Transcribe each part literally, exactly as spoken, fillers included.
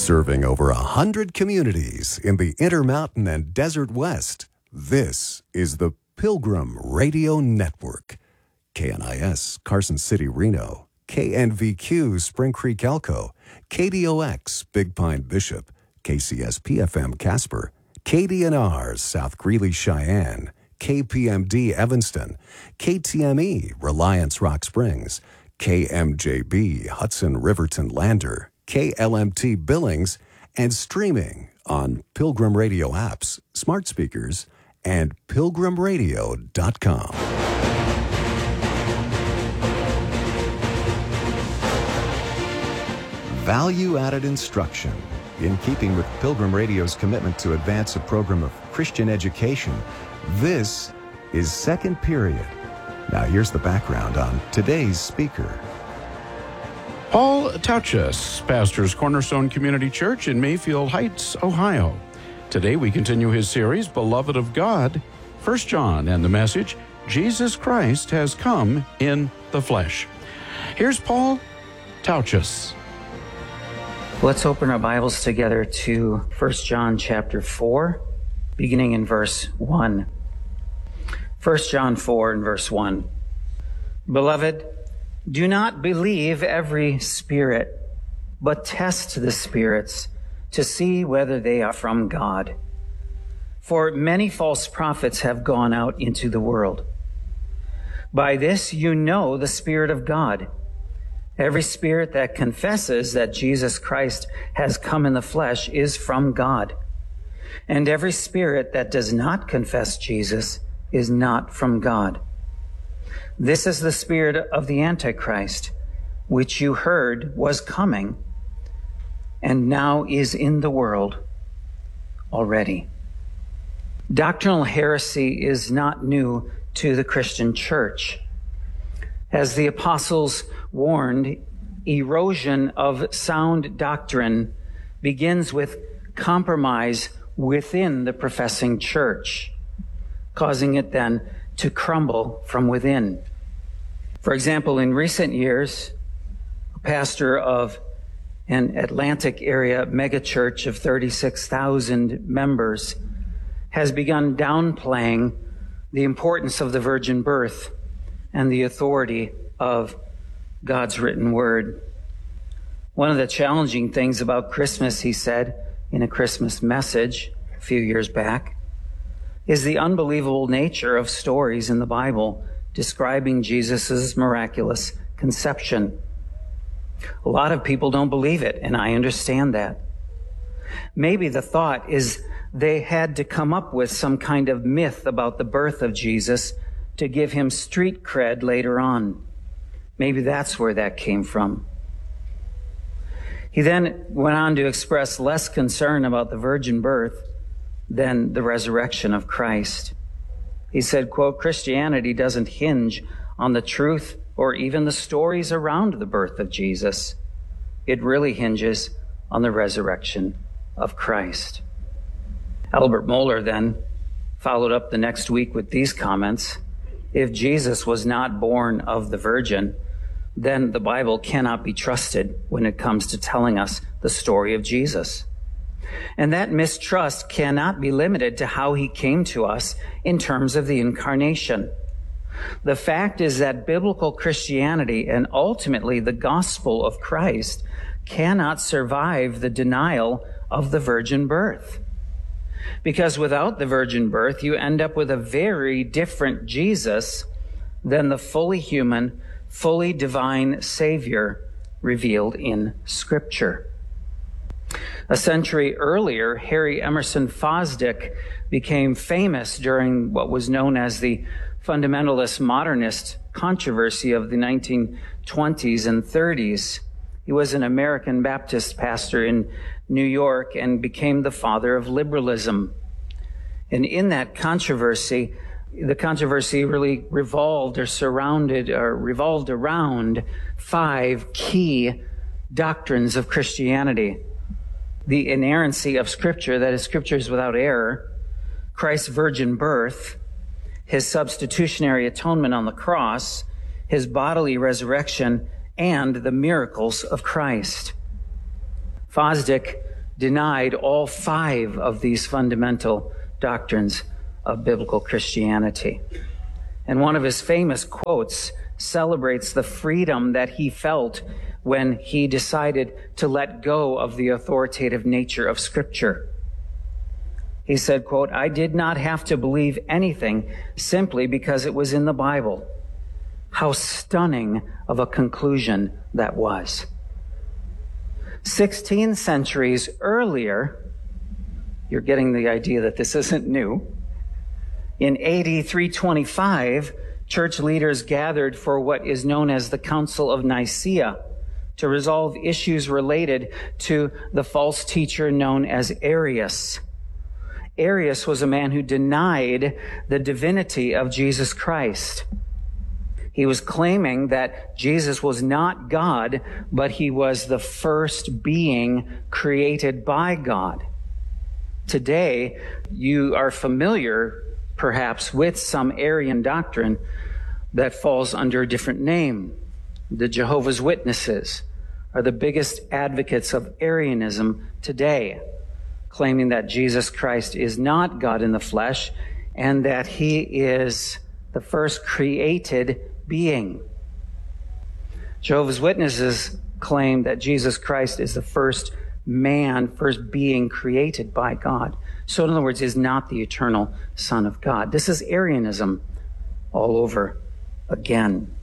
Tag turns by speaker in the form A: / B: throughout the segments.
A: Serving over a hundred communities in the Intermountain and Desert West, this is the Pilgrim Radio Network. K N I S, Carson City, Reno. K N V Q, Spring Creek, Elko. K D O X, Big Pine, Bishop. K C S P F M, Casper. K D N R, South Greeley, Cheyenne. K P M D, Evanston. K T M E, Reliance, Rock Springs. K M J B, Hudson, Riverton, Lander. K L M T, Billings. And streaming on Pilgrim Radio apps, smart speakers, and pilgrim radio dot com. Value-added instruction. In keeping with Pilgrim Radio's commitment to advance a program of Christian education, this is Second Period. Now here's the background on today's speaker.
B: Paul Tauchus pastors Cornerstone Community Church in Mayfield Heights, Ohio. Today we continue his series, Beloved of God, First John, and the message, Jesus Christ has come in the flesh. Here's Paul Tauchus.
C: Let's open our Bibles together to First John chapter four, beginning in verse one. First John four and verse one. Beloved, do not believe every spirit, but test the spirits to see whether they are from God. For many false prophets have gone out into the world. By this you know the Spirit of God. Every spirit that confesses that Jesus Christ has come in the flesh is from God. And every spirit that does not confess Jesus is not from God. This is the spirit of the Antichrist, which you heard was coming and now is in the world already. Doctrinal heresy is not new to the Christian church. As the apostles warned, erosion of sound doctrine begins with compromise within the professing church, causing it then to crumble from within. For example, in recent years, a pastor of an Atlantic area megachurch of thirty-six thousand members has begun downplaying the importance of the virgin birth and the authority of God's written word. One of the challenging things about Christmas, he said in a Christmas message a few years back, is the unbelievable nature of stories in the Bible describing Jesus' miraculous conception. A lot of people don't believe it, and I understand that. Maybe the thought is they had to come up with some kind of myth about the birth of Jesus to give him street cred later on. Maybe that's where that came from. He then went on to express less concern about the virgin birth than the resurrection of Christ. He said, quote, Christianity doesn't hinge on the truth or even the stories around the birth of Jesus. It really hinges on the resurrection of Christ. Albert Mohler then followed up the next week with these comments. If Jesus was not born of the Virgin, then the Bible cannot be trusted when it comes to telling us the story of Jesus. And that mistrust cannot be limited to how he came to us in terms of the incarnation. The fact is that biblical Christianity and ultimately the gospel of Christ cannot survive the denial of the virgin birth. Because without the virgin birth, you end up with a very different Jesus than the fully human, fully divine Savior revealed in Scripture. A century earlier, Harry Emerson Fosdick became famous during what was known as the fundamentalist modernist controversy of the nineteen twenties and thirties. He was an American Baptist pastor in New York and became the father of liberalism. And in that controversy, the controversy really revolved or surrounded or revolved around five key doctrines of Christianity. The inerrancy of Scripture, that is, Scripture is without error, Christ's virgin birth, his substitutionary atonement on the cross, his bodily resurrection, and the miracles of Christ. Fosdick denied all five of these fundamental doctrines of biblical Christianity. And one of his famous quotes celebrates the freedom that he felt when he decided to let go of the authoritative nature of Scripture. He said, quote, "I did not have to believe anything simply because it was in the Bible." How stunning of a conclusion that was. Sixteen centuries earlier, you're getting the idea that this isn't new. In A D three twenty-five, church leaders gathered for what is known as the Council of Nicaea to resolve issues related to the false teacher known as Arius. Arius was a man who denied the divinity of Jesus Christ. He was claiming that Jesus was not God, but he was the first being created by God. Today, you are familiar, perhaps, with some Arian doctrine that falls under a different name. The Jehovah's Witnesses are the biggest advocates of Arianism today, claiming that Jesus Christ is not God in the flesh and that he is the first created being. Jehovah's Witnesses claim that Jesus Christ is the first man, first being created by God. So in other words, is not the eternal Son of God. This is Arianism all over again.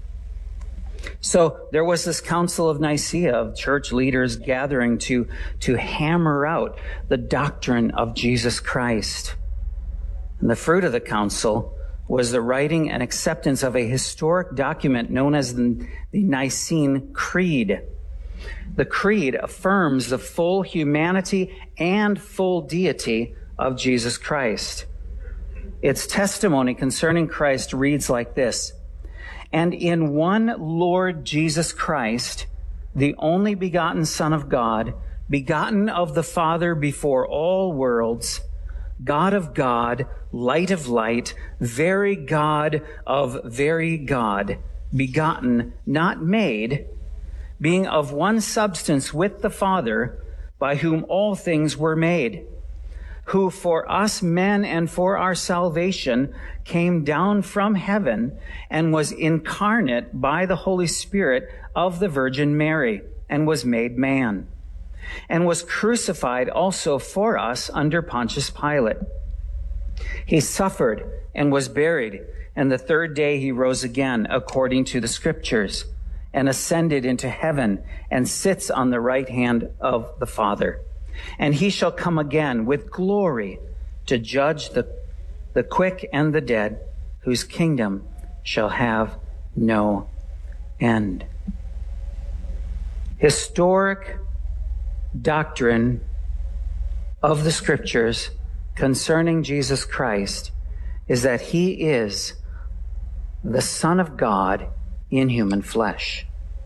C: So there was this Council of Nicaea of church leaders gathering to, to hammer out the doctrine of Jesus Christ. And the fruit of the council was the writing and acceptance of a historic document known as the, the Nicene Creed. The Creed affirms the full humanity and full deity of Jesus Christ. Its testimony concerning Christ reads like this: "And in one Lord Jesus Christ, the only begotten Son of God, begotten of the Father before all worlds, God of God, light of light, very God of very God, begotten, not made, being of one substance with the Father, by whom all things were made, who for us men and for our salvation came down from heaven and was incarnate by the Holy Spirit of the Virgin Mary and was made man, and was crucified also for us under Pontius Pilate. He suffered and was buried, and the third day he rose again according to the Scriptures, and ascended into heaven and sits on the right hand of the Father. And he shall come again with glory to judge the, the quick and the dead, whose kingdom shall have no end." Historic doctrine of the Scriptures concerning Jesus Christ is that he is the Son of God in human flesh.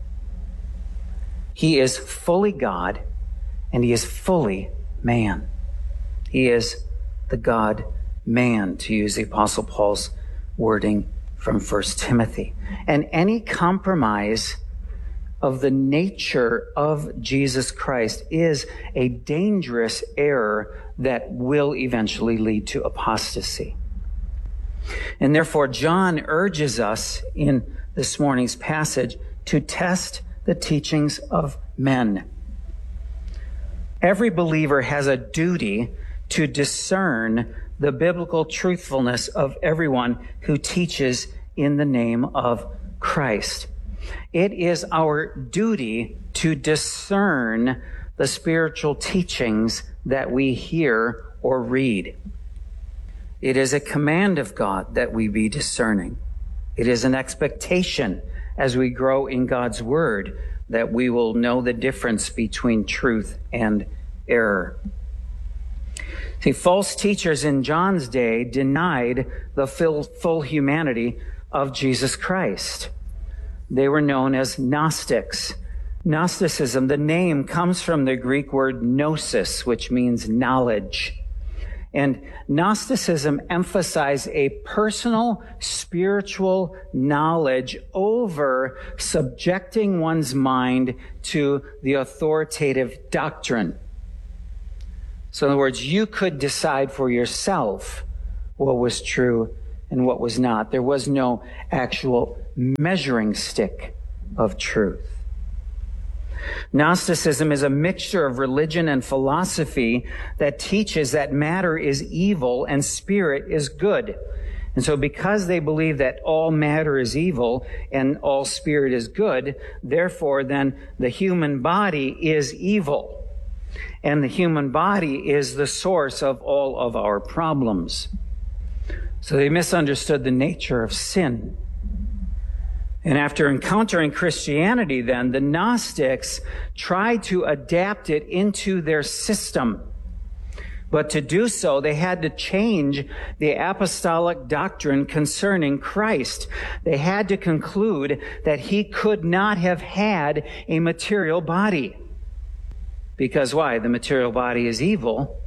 C: He is fully God and he is fully man. He is the God-man, to use the Apostle Paul's wording from First Timothy. And any compromise of the nature of Jesus Christ is a dangerous error that will eventually lead to apostasy. And therefore, John urges us in this morning's passage to test the teachings of men. Every believer has a duty to discern the biblical truthfulness of everyone who teaches in the name of Christ. It is our duty to discern the spiritual teachings that we hear or read. It is a command of God that we be discerning. It is an expectation as we grow in God's word that we will know the difference between truth and error. See, false teachers in John's day denied the full, full humanity of Jesus Christ. They were known as Gnostics. Gnosticism, the name comes from the Greek word gnosis, which means knowledge. And Gnosticism emphasized a personal spiritual knowledge over subjecting one's mind to the authoritative doctrine. So in other words, you could decide for yourself what was true and what was not. There was no actual measuring stick of truth. Gnosticism is a mixture of religion and philosophy that teaches that matter is evil and spirit is good. And so because they believe that all matter is evil and all spirit is good, therefore then the human body is evil. And the human body is the source of all of our problems. So they misunderstood the nature of sin. And after encountering Christianity then, the Gnostics tried to adapt it into their system. But to do so, they had to change the apostolic doctrine concerning Christ. They had to conclude that he could not have had a material body. Because why? The material body is evil.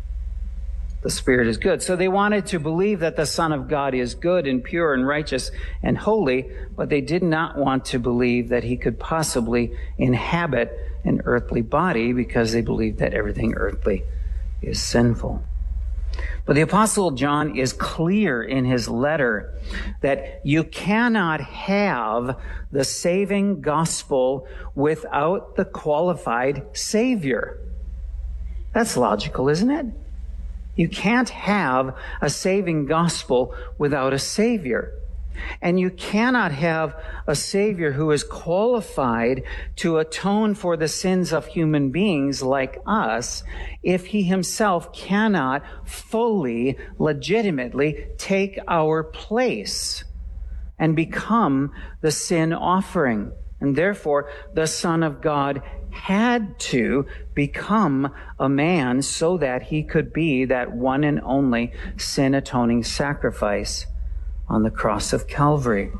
C: The spirit is good. So they wanted to believe that the Son of God is good and pure and righteous and holy, but they did not want to believe that he could possibly inhabit an earthly body because they believed that everything earthly is sinful. But the Apostle John is clear in his letter that you cannot have the saving gospel without the qualified Savior. That's logical, isn't it? You can't have a saving gospel without a Savior. And you cannot have a Savior who is qualified to atone for the sins of human beings like us if he himself cannot fully, legitimately take our place and become the sin offering. And therefore, the Son of God had to become a man so that he could be that one and only sin-atoning sacrifice on the cross of Calvary.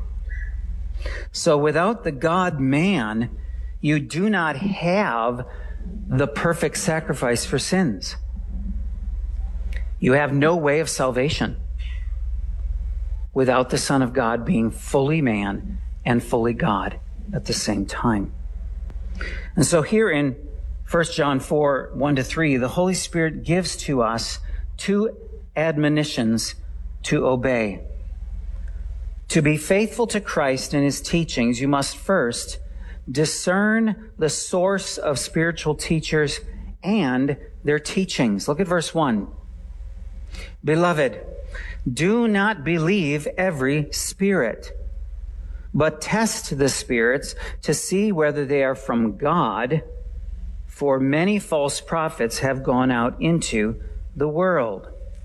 C: So without the God-man, you do not have the perfect sacrifice for sins. You have no way of salvation without the Son of God being fully man and fully God at the same time. And so here in First John four, one to three, the Holy Spirit gives to us two admonitions to obey. To be faithful to Christ and his teachings, you must first discern the source of spiritual teachers and their teachings. Look at verse one. Beloved, do not believe every spirit, but test the spirits to see whether they are from God, for many false prophets have gone out into the world.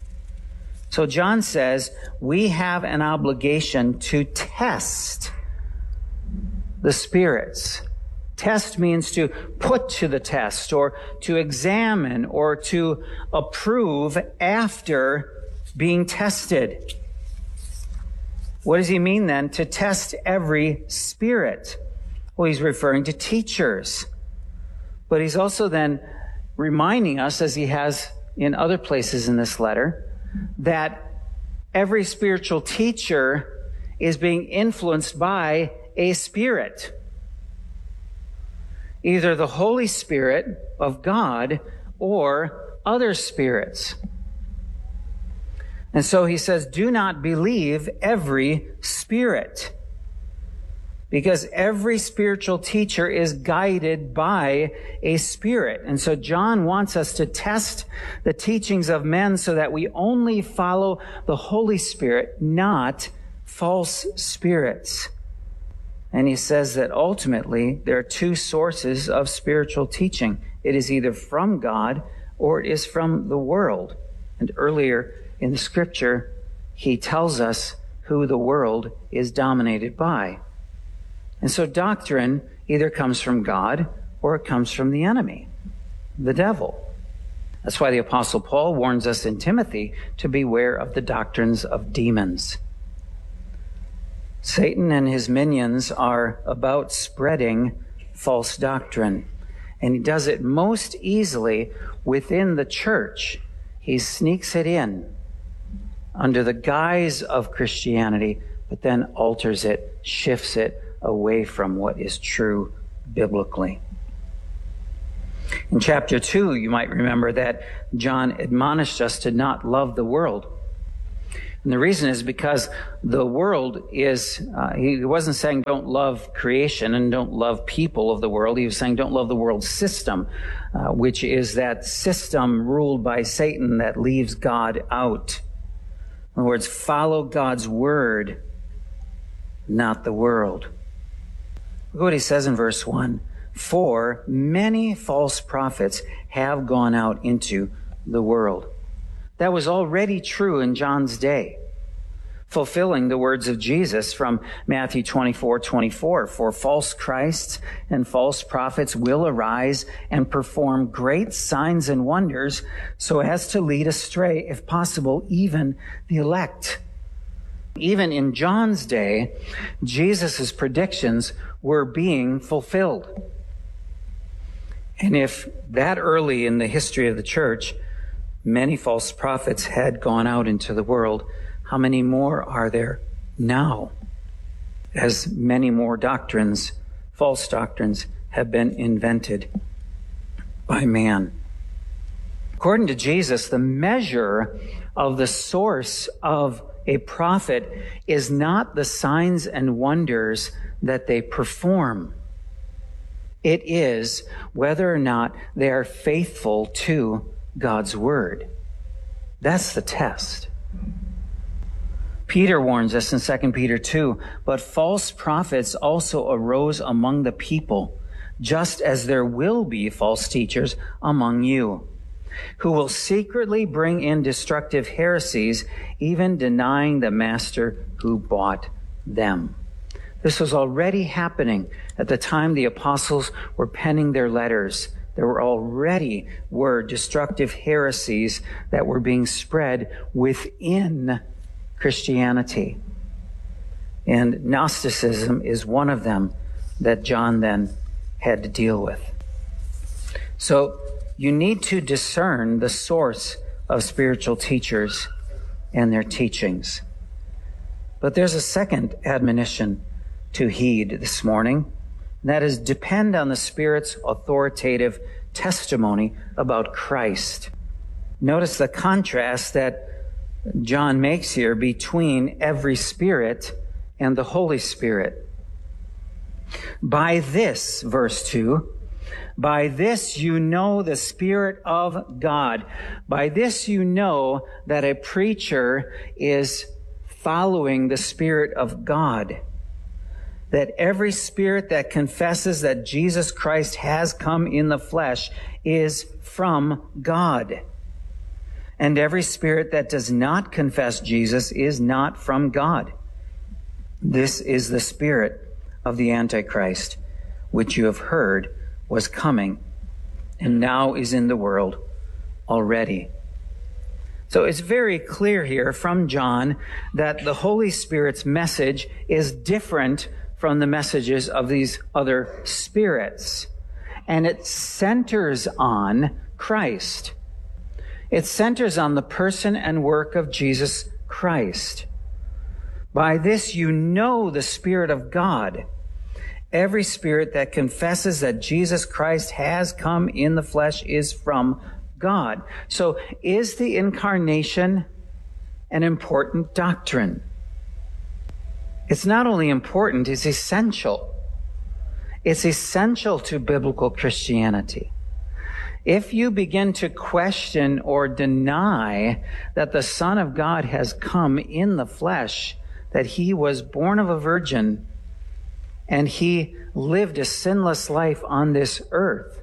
C: So John says we have an obligation to test the spirits. Test means to put to the test or to examine or to approve after being tested. What does he mean then? To test every spirit. Well, he's referring to teachers. But he's also then reminding us, as he has in other places in this letter, that every spiritual teacher is being influenced by a spirit. Either the Holy Spirit of God or other spirits. And so he says, do not believe every spirit. Because every spiritual teacher is guided by a spirit. And so John wants us to test the teachings of men so that we only follow the Holy Spirit, not false spirits. And he says that ultimately there are two sources of spiritual teaching. It is either from God or it is from the world. And earlier in the scripture, he tells us who the world is dominated by. And so doctrine either comes from God or it comes from the enemy, the devil. That's why the Apostle Paul warns us in Timothy to beware of the doctrines of demons. Satan and his minions are about spreading false doctrine, and he does it most easily within the church. He sneaks it in under the guise of Christianity, but then alters it, shifts it away from what is true biblically. In chapter two, you might remember that John admonished us to not love the world. And the reason is because the world is, uh, he wasn't saying don't love creation and don't love people of the world. He was saying don't love the world system, uh, which is that system ruled by Satan that leaves God out. In other words, follow God's word, not the world. Look what he says in verse one. For many false prophets have gone out into the world. That was already true in John's day, fulfilling the words of Jesus from Matthew twenty-four twenty-four. For false Christs and false prophets will arise and perform great signs and wonders so as to lead astray, if possible, even the elect. Even in John's day, Jesus' predictions were being fulfilled. And if that early in the history of the church, many false prophets had gone out into the world, how many more are there now? As many more doctrines, false doctrines, have been invented by man. According to Jesus, the measure of the source of a prophet is not the signs and wonders that they perform. It is whether or not they are faithful to God's word. That's the test. Peter warns us in Second Peter two, but false prophets also arose among the people, just as there will be false teachers among you, who will secretly bring in destructive heresies, even denying the master who bought them. This was already happening at the time the apostles were penning their letters. There were already were destructive heresies that were being spread within Christianity. And Gnosticism is one of them that John then had to deal with. So you need to discern the source of spiritual teachers and their teachings. But there's a second admonition to heed this morning. And that is, depend on the Spirit's authoritative testimony about Christ. Notice the contrast that John makes here between every spirit and the Holy Spirit. By this, verse two, by this you know the Spirit of God. By this you know that a preacher is following the Spirit of God. That every spirit that confesses that Jesus Christ has come in the flesh is from God. And every spirit that does not confess Jesus is not from God. This is the spirit of the Antichrist, which you have heard was coming and now is in the world already. So it's very clear here from John that the Holy Spirit's message is different from the messages of these other spirits. And it centers on Christ. It centers on the person and work of Jesus Christ. By this you know the Spirit of God. Every spirit that confesses that Jesus Christ has come in the flesh is from God. So is the incarnation an important doctrine? It's not only important, it's essential. It's essential to biblical Christianity. If you begin to question or deny that the Son of God has come in the flesh, that he was born of a virgin, and he lived a sinless life on this earth,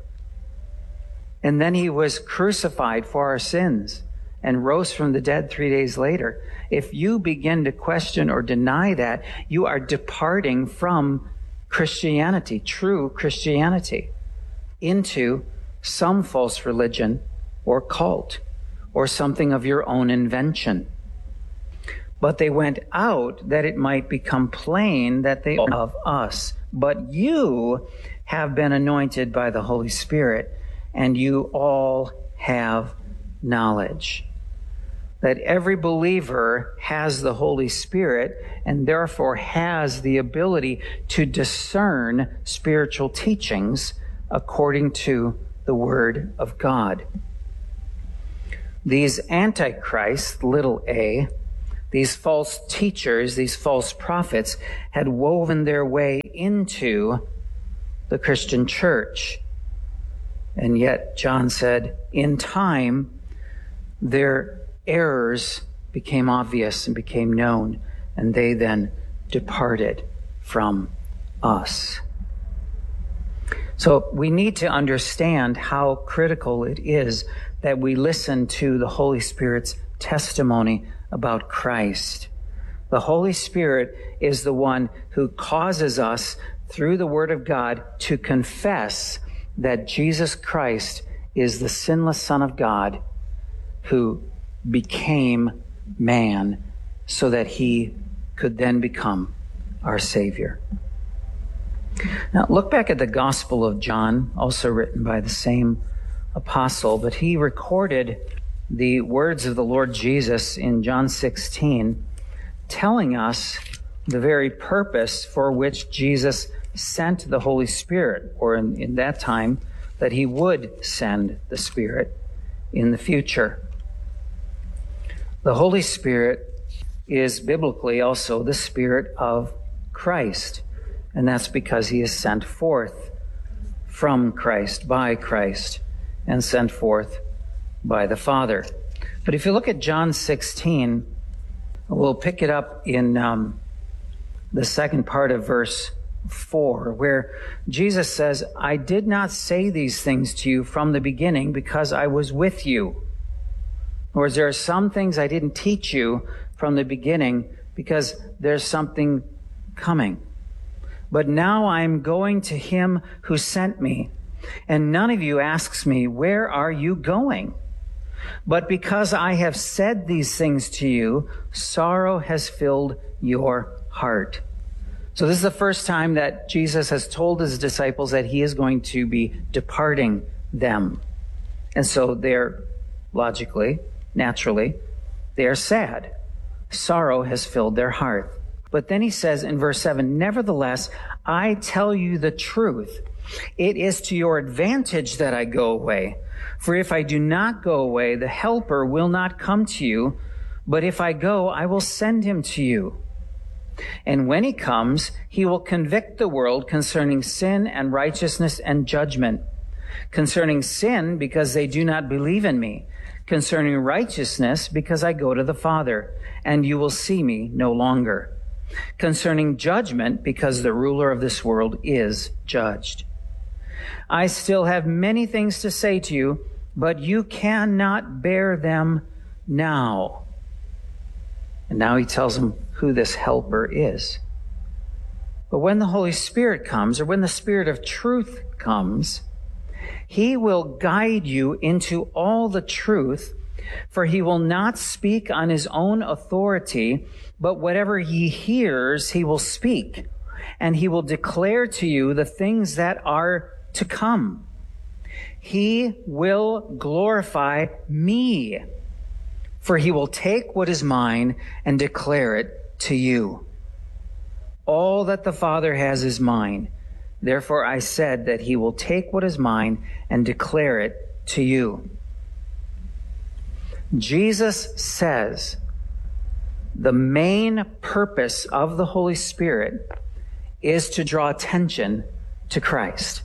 C: and then he was crucified for our sins and rose from the dead three days later. If you begin to question or deny that, you are departing from Christianity, true Christianity, into some false religion or cult or something of your own invention. But they went out that it might become plain that they are of us. But you have been anointed by the Holy Spirit, and you all have knowledge. That every believer has the Holy Spirit and therefore has the ability to discern spiritual teachings according to the the Word of God. These antichrists, little a, these false teachers, these false prophets, had woven their way into the Christian church. And yet, John said, in time, their errors became obvious and became known, and they then departed from us. So we need to understand how critical it is that we listen to the Holy Spirit's testimony about Christ. The Holy Spirit is the one who causes us, through the Word of God, to confess that Jesus Christ is the sinless Son of God who became man so that he could then become our Savior. Now, look back at the Gospel of John, also written by the same apostle, but he recorded the words of the Lord Jesus in John sixteen, telling us the very purpose for which Jesus sent the Holy Spirit, or in, in that time, that he would send the Spirit in the future. The Holy Spirit is biblically also the Spirit of Christ, and that's because he is sent forth from Christ, by Christ, and sent forth by the Father. But if you look at John sixteen, we'll pick it up in um, the second part of verse four, where Jesus says, I did not say these things to you from the beginning because I was with you. In other words, there are some things I didn't teach you from the beginning because there's something coming. But now I'm going to him who sent me, and none of you asks me, where are you going? But because I have said these things to you, sorrow has filled your heart. So this is the first time that Jesus has told his disciples that he is going to be departing them. And so they're, logically, naturally, they're sad. Sorrow has filled their heart. But then he says in verse seven, nevertheless, I tell you the truth. It is to your advantage that I go away. For if I do not go away, the Helper will not come to you. But if I go, I will send him to you. And when he comes, he will convict the world concerning sin and righteousness and judgment. Concerning sin, because they do not believe in me. Concerning righteousness, because I go to the Father, and you will see me no longer. Concerning judgment, because the ruler of this world is judged. I still have many things to say to you, but you cannot bear them now. And now he tells them who this helper is. But when the Holy Spirit comes, or when the Spirit of truth comes, he will guide you into all the truth, for he will not speak on his own authority, but whatever he hears, he will speak, and he will declare to you the things that are to come. He will glorify me, for he will take what is mine and declare it to you. All that the Father has is mine. Therefore I said that he will take what is mine and declare it to you. Jesus says the main purpose of the Holy Spirit is to draw attention to Christ.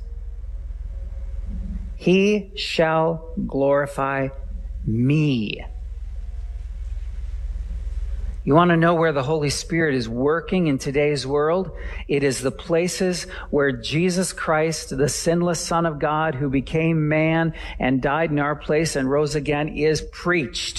C: He shall glorify me. You want to know where the Holy Spirit is working in today's world? It is the places where Jesus Christ, the sinless Son of God, who became man and died in our place and rose again, is preached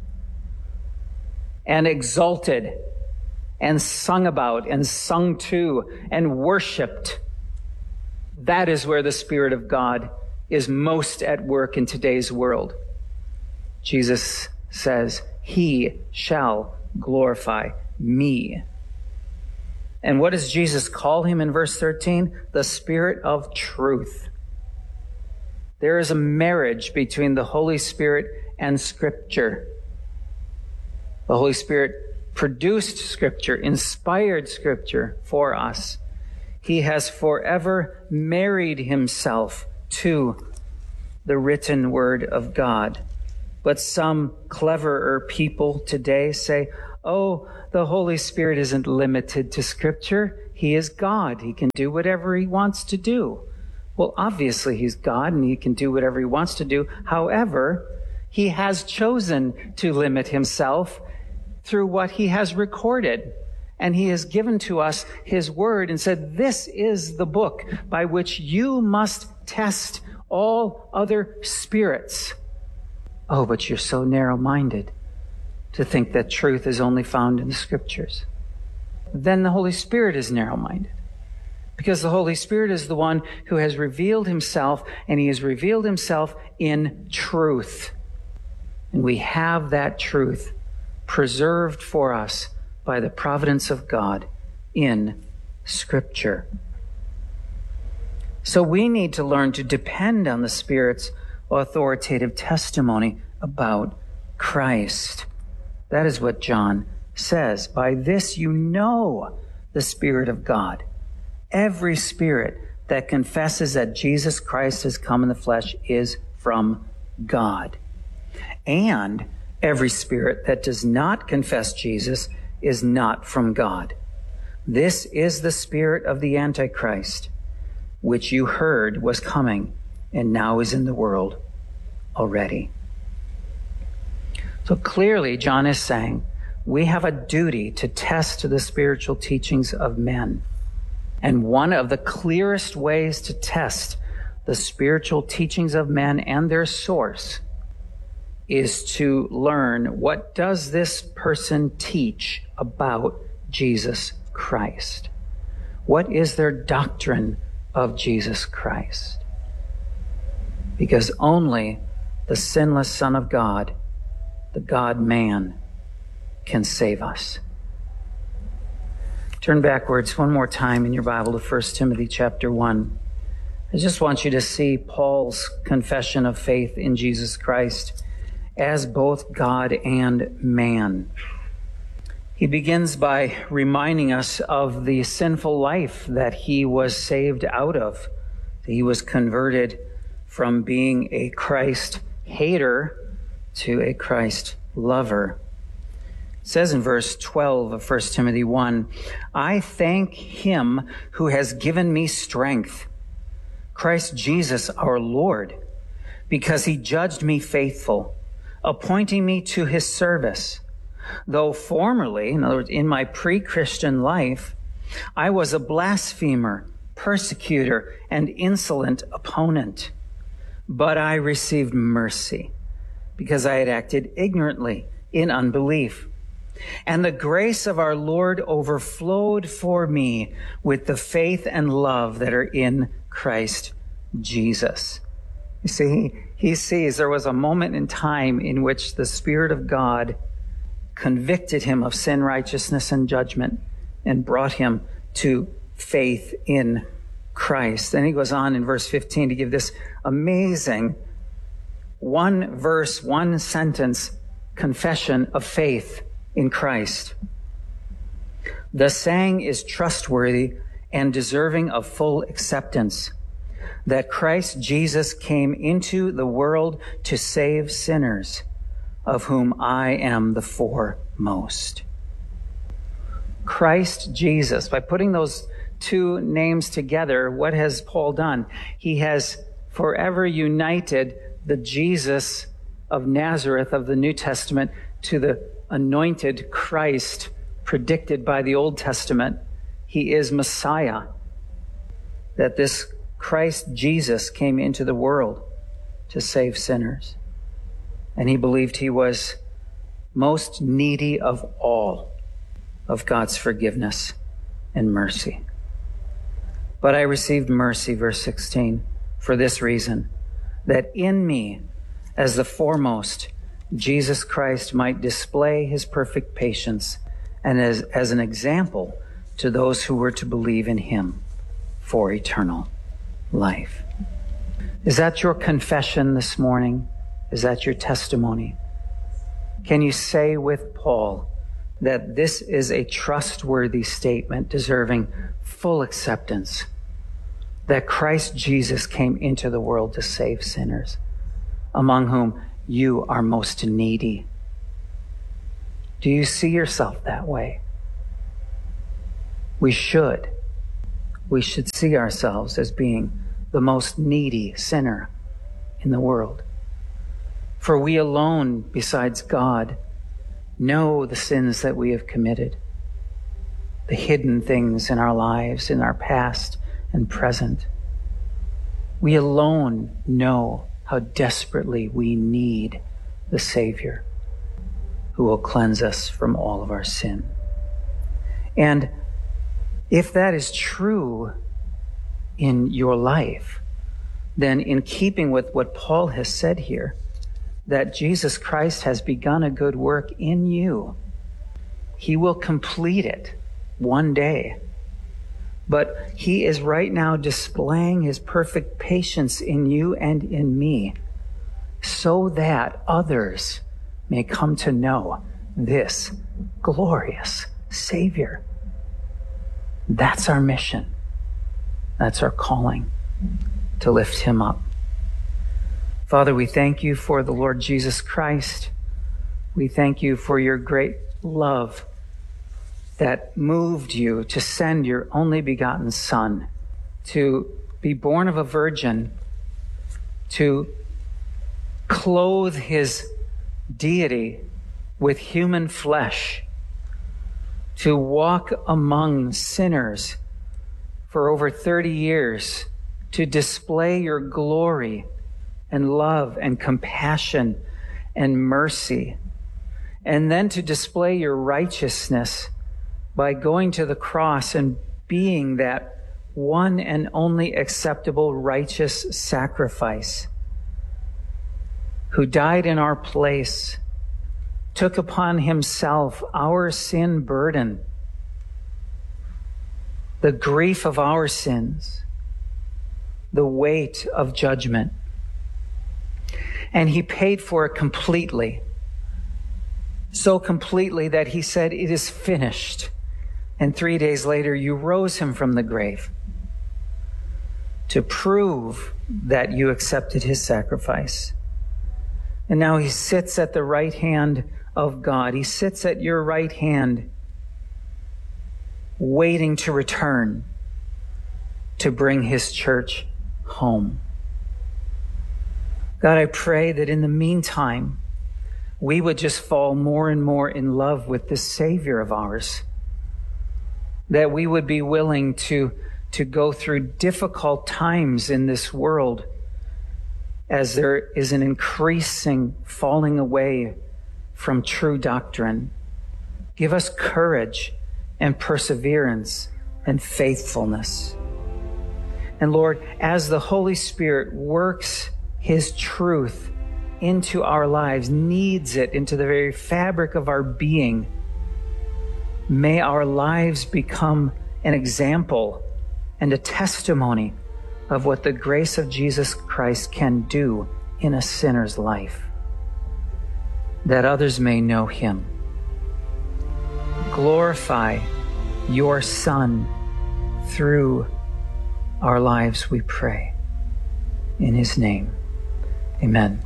C: and exalted and sung about and sung to and worshiped. That is where the Spirit of God is most at work in today's world. Jesus says, he shall glorify me. And what does Jesus call him in verse thirteen? The Spirit of truth. There is a marriage between the Holy Spirit and Scripture. The Holy Spirit produced Scripture, inspired Scripture for us. He has forever married himself to the written word of God. But some cleverer people today say, oh, the Holy Spirit isn't limited to Scripture. He is God. He can do whatever he wants to do. Well, obviously he's God and he can do whatever he wants to do. However, he has chosen to limit himself through what he has recorded. And he has given to us his word and said, this is the book by which you must test all other spirits. Oh, but you're so narrow-minded to think that truth is only found in the Scriptures. Then the Holy Spirit is narrow-minded, because the Holy Spirit is the one who has revealed himself, and he has revealed himself in truth. And we have that truth preserved for us by the providence of God in Scripture. So we need to learn to depend on the Spirit's authoritative testimony about Christ. That is what John says. By this you know the Spirit of God. Every spirit that confesses that Jesus Christ has come in the flesh is from God. And every spirit that does not confess Jesus is not from God. This is the spirit of the Antichrist, which you heard was coming and now is in the world already. So clearly, John is saying we have a duty to test the spiritual teachings of men. And one of the clearest ways to test the spiritual teachings of men and their source is to learn, what does this person teach about Jesus Christ? What is their doctrine of Jesus Christ? Because only the sinless Son of God, the God-man, can save us. Turn backwards one more time in your Bible to First Timothy chapter one. I just want you to see Paul's confession of faith in Jesus Christ as both God and man. He begins by reminding us of the sinful life that he was saved out of. He was converted from being a Christ hater to a Christ lover. It says in verse twelve of First Timothy one, I thank him who has given me strength, Christ Jesus our Lord, because he judged me faithful, appointing me to his service. Though formerly, in other words, in my pre-Christian life, I was a blasphemer, persecutor, and insolent opponent. But I received mercy because I had acted ignorantly in unbelief. And the grace of our Lord overflowed for me with the faith and love that are in Christ Jesus. You see, he sees there was a moment in time in which the Spirit of God convicted him of sin, righteousness, and judgment and brought him to faith in Christ. Then he goes on in verse fifteen to give this amazing one verse, one sentence confession of faith in Christ. The saying is trustworthy and deserving of full acceptance, that Christ Jesus came into the world to save sinners, of whom I am the foremost. Christ Jesus, by putting those two names together, what has Paul done? He has forever united the Jesus of Nazareth of the New Testament to the anointed Christ predicted by the Old Testament. He is Messiah. That this Christ Jesus came into the world to save sinners. And he believed he was most needy of all of God's forgiveness and mercy. But I received mercy, verse sixteen, for this reason, that in me, as the foremost, Jesus Christ might display his perfect patience and as, as an example to those who were to believe in him for eternal life. Is that your confession this morning? Is that your testimony? Can you say with Paul that this is a trustworthy statement deserving full acceptance, that Christ Jesus came into the world to save sinners, among whom you are most needy. Do you see yourself that way? We should. We should see ourselves as being the most needy sinner in the world. For we alone, besides God, know the sins that we have committed, the hidden things in our lives, in our past and present. We alone know how desperately we need the Savior who will cleanse us from all of our sin. And if that is true in your life, then in keeping with what Paul has said here, that Jesus Christ has begun a good work in you, he will complete it one day. But he is right now displaying his perfect patience in you and in me, so that others may come to know this glorious Savior. That's our mission. That's our calling, to lift him up. Father, we thank you for the Lord Jesus Christ. We thank you for your great love that moved you to send your only begotten Son to be born of a virgin, to clothe his deity with human flesh, to walk among sinners for over thirty years, to display your glory and love and compassion and mercy, and then to display your righteousness by going to the cross and being that one and only acceptable righteous sacrifice, who died in our place, took upon himself our sin burden, the grief of our sins, the weight of judgment. And he paid for it completely, so completely that he said, "It is finished." And three days later, you rose him from the grave to prove that you accepted his sacrifice. And now he sits at the right hand of God. He sits at your right hand, waiting to return to bring his church home. God, I pray that in the meantime, we would just fall more and more in love with this Savior of ours, that we would be willing to, to go through difficult times in this world as there is an increasing falling away from true doctrine. Give us courage and perseverance and faithfulness. And Lord, as the Holy Spirit works his truth into our lives, kneads it into the very fabric of our being, may our lives become an example and a testimony of what the grace of Jesus Christ can do in a sinner's life, that others may know him. Glorify your Son through our lives, we pray. In his name, amen.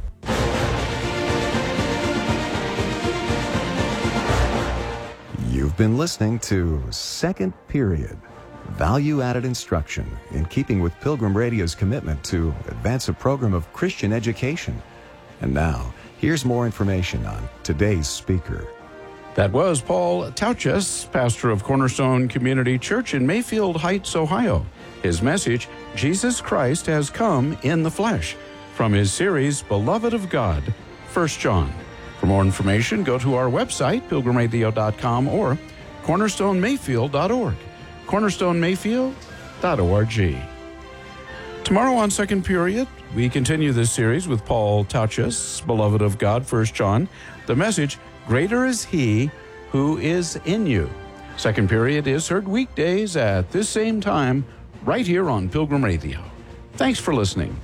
A: You've been listening to Second Period, value-added instruction in keeping with Pilgrim Radio's commitment to advance a program of Christian education. And now, here's more information on today's speaker.
B: That was Paul Tauchus, pastor of Cornerstone Community Church in Mayfield Heights, Ohio. His message, Jesus Christ Has Come in the Flesh, from his series, Beloved of God, First John. For more information, go to our website, pilgrim radio dot com or cornerstone mayfield dot org. cornerstone mayfield dot org. Tomorrow on Second Period, we continue this series with Paul Tauchus, Beloved of God, First John. The message, Greater is He who is in you. Second Period is heard weekdays at this same time, right here on Pilgrim Radio. Thanks for listening.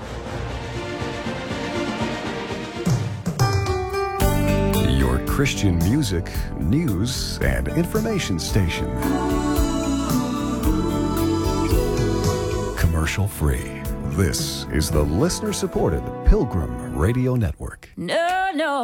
A: Your Christian music, news, and information station. Commercial free. This is the listener-supported Pilgrim Radio Network.
D: No, no.